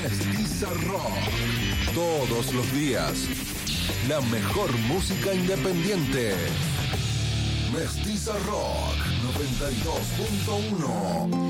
Mestiza Rock. Todos los días, la mejor música independiente. Mestiza Rock 92.1.